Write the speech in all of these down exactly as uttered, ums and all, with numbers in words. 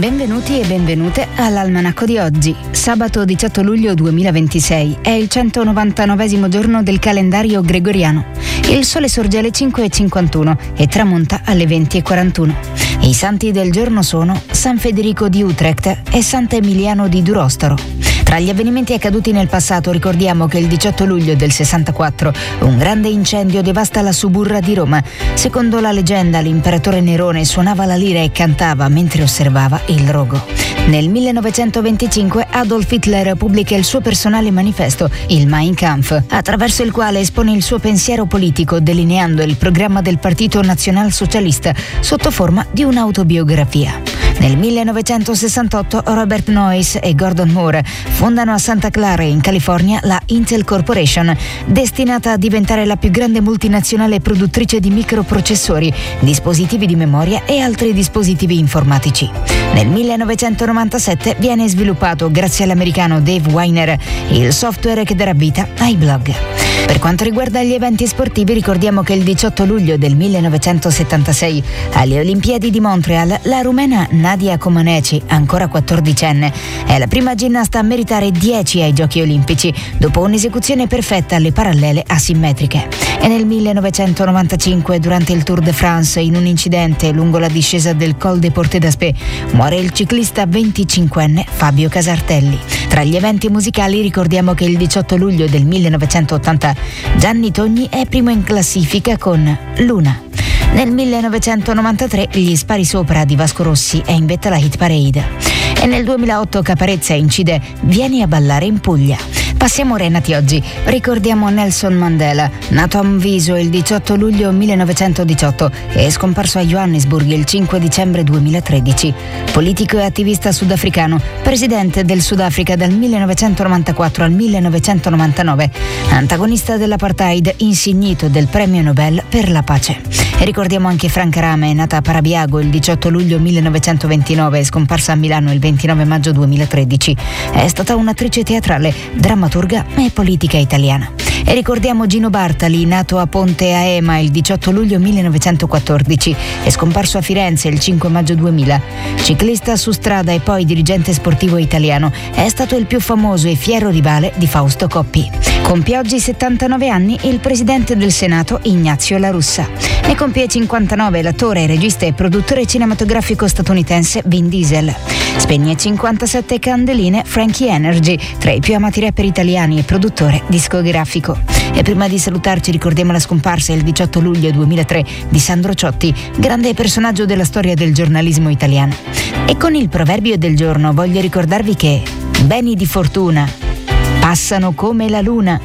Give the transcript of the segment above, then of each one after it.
Benvenuti e benvenute all'Almanacco di oggi. Sabato diciotto luglio duemilaventisei è il centonovantanovesimo giorno del calendario gregoriano. Il sole sorge alle cinque e cinquantuno e tramonta alle venti e quarantuno. I santi del giorno sono San Federico di Utrecht e Sant'Emiliano di Durostoro. Tra gli avvenimenti accaduti nel passato ricordiamo che il diciotto luglio del sessantaquattro un grande incendio devasta la suburra di Roma. Secondo la leggenda l'imperatore Nerone suonava la lira e cantava mentre osservava il rogo. Nel millenovecentoventicinque Adolf Hitler pubblica il suo personale manifesto, il Mein Kampf, attraverso il quale espone il suo pensiero politico delineando il programma del Partito Nazionalsocialista sotto forma di un'autobiografia. Nel millenovecentosessantotto Robert Noyce e Gordon Moore fondano a Santa Clara in California la Intel Corporation, destinata a diventare la più grande multinazionale produttrice di microprocessori, dispositivi di memoria e altri dispositivi informatici. Nel millenovecentonovantasette viene sviluppato, grazie all'americano Dave Winer, il software che darà vita ai blog. Per quanto riguarda gli eventi sportivi, ricordiamo che il diciotto luglio del millenovecentosettantasei, alle Olimpiadi di Montreal, la rumena Nadia Comaneci, ancora quattordicenne, è la prima ginnasta a meritare dieci ai Giochi Olimpici, dopo un'esecuzione perfetta alle parallele asimmetriche. E nel millenovecentonovantacinque, durante il Tour de France, in un incidente lungo la discesa del Col des Portes d'Aspet, muore il ciclista venticinquenne Fabio Casartelli. Tra gli eventi musicali ricordiamo che il diciotto luglio del millenovecentottanta Gianni Togni è primo in classifica con Luna. Nel millenovecentonovantatré gli Spari Sopra di Vasco Rossi è in vetta alla hit parade. E nel duemilaotto Caparezza incide Vieni a ballare in Puglia. Passiamo ora ai nati oggi. Ricordiamo Nelson Mandela, nato a Mviso il diciotto luglio millenovecentodiciotto e scomparso a Johannesburg il cinque dicembre duemilatredici. Politico e attivista sudafricano, presidente del Sudafrica dal millenovecentonovantaquattro al millenovecentonovantanove, antagonista dell'apartheid, insignito del premio Nobel per la pace. E ricordiamo anche Franca Rame, nata a Parabiago il diciotto luglio millenovecentoventinove e scomparsa a Milano il ventinove maggio duemilatredici. È stata un'attrice teatrale, drammaturga e politica italiana. E ricordiamo Gino Bartali, nato a Ponte a Ema il diciotto luglio millenovecentoquattordici e scomparso a Firenze il cinque maggio duemila. Ciclista su strada e poi dirigente sportivo italiano, è stato il più famoso e fiero rivale di Fausto Coppi. Compie oggi settantanove anni il presidente del Senato Ignazio La Russa. Ne compie cinquantanove l'attore, regista e produttore cinematografico statunitense Vin Diesel. Spegne cinquantasette candeline Frankie Energy, tra i più amati rapper italiani e produttore discografico. E prima di salutarci ricordiamo la scomparsa il diciotto luglio duemilatré di Sandro Ciotti, grande personaggio della storia del giornalismo italiano. E con il proverbio del giorno voglio ricordarvi che beni di fortuna passano come la luna.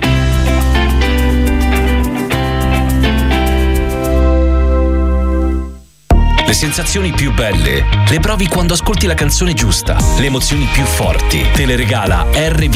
Le sensazioni più belle le provi quando ascolti la canzone giusta. Le emozioni più forti te le regala R V